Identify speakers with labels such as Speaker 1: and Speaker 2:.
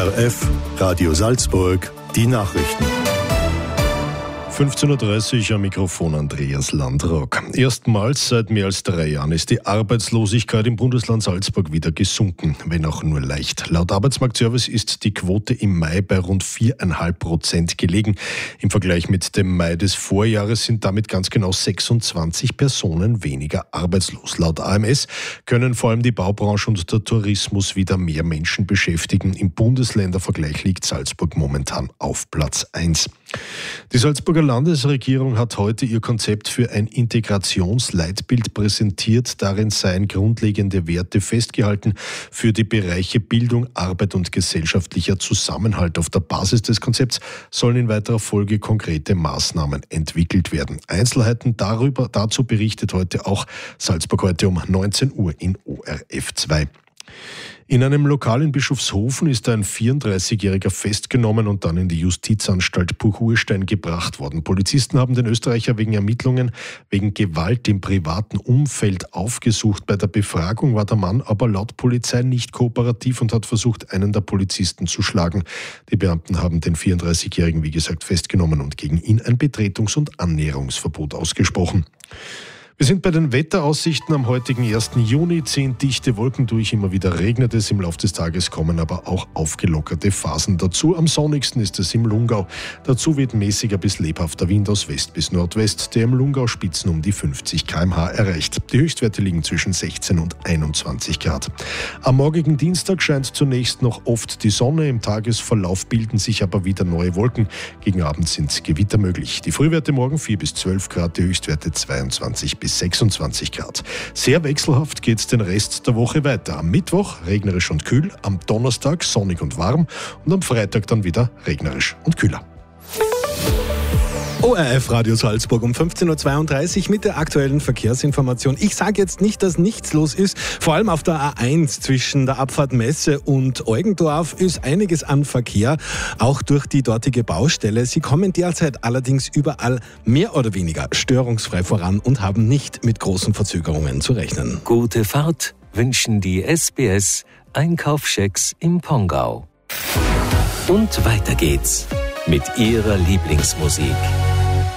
Speaker 1: ORF, Radio Salzburg, die Nachrichten.
Speaker 2: 15.30 Uhr am Mikrofon Andreas Landrock. Erstmals seit mehr als 3 Jahren ist die Arbeitslosigkeit im Bundesland Salzburg wieder gesunken, wenn auch nur leicht. Laut Arbeitsmarktservice ist die Quote im Mai bei rund 4,5% gelegen. Im Vergleich mit dem Mai des Vorjahres sind damit ganz genau 26 Personen weniger arbeitslos. Laut AMS können vor allem die Baubranche und der Tourismus wieder mehr Menschen beschäftigen. Im Bundesländervergleich liegt Salzburg momentan auf Platz 1. Die Salzburger Landesregierung hat heute ihr Konzept für ein Integrationsleitbild präsentiert. Darin seien grundlegende Werte festgehalten für die Bereiche Bildung, Arbeit und gesellschaftlicher Zusammenhalt. Auf der Basis des Konzepts sollen in weiterer Folge konkrete Maßnahmen entwickelt werden. Einzelheiten dazu berichtet heute auch Salzburg heute um 19 Uhr in ORF 2. In einem Lokal in Bischofshofen ist ein 34-Jähriger festgenommen und dann in die Justizanstalt Buchurstein gebracht worden. Polizisten haben den Österreicher wegen Ermittlungen wegen Gewalt im privaten Umfeld aufgesucht. Bei der Befragung war der Mann aber laut Polizei nicht kooperativ und hat versucht, einen der Polizisten zu schlagen. Die Beamten haben den 34-Jährigen, wie gesagt, festgenommen und gegen ihn ein Betretungs- und Annäherungsverbot ausgesprochen. Wir sind bei den Wetteraussichten am heutigen 1. Juni. Ziehen dichte Wolken durch, immer wieder regnet es. Im Laufe des Tages kommen aber auch aufgelockerte Phasen dazu. Am sonnigsten ist es im Lungau. Dazu wird mäßiger bis lebhafter Wind aus West bis Nordwest, der im Lungau Spitzen um die 50 km/h erreicht. Die Höchstwerte liegen zwischen 16 und 21 Grad. Am morgigen Dienstag scheint zunächst noch oft die Sonne. Im Tagesverlauf bilden sich aber wieder neue Wolken. Gegen Abend sind Gewitter möglich. Die Frühwerte morgen 4 bis 12 Grad, die Höchstwerte 22 bis 26 Grad. Sehr wechselhaft geht es den Rest der Woche weiter. Am Mittwoch regnerisch und kühl, am Donnerstag sonnig und warm und am Freitag dann wieder regnerisch und kühler.
Speaker 3: ORF Radio Salzburg um 15.32 Uhr mit der aktuellen Verkehrsinformation. Ich sage jetzt nicht, dass nichts los ist. Vor allem auf der A1 zwischen der Abfahrt Messe und Eugendorf ist einiges an Verkehr, auch durch die dortige Baustelle. Sie kommen derzeit allerdings überall mehr oder weniger störungsfrei voran und haben nicht mit großen Verzögerungen zu rechnen.
Speaker 4: Gute Fahrt wünschen die SBS Einkaufschecks im Pongau. Und weiter geht's mit ihrer Lieblingsmusik.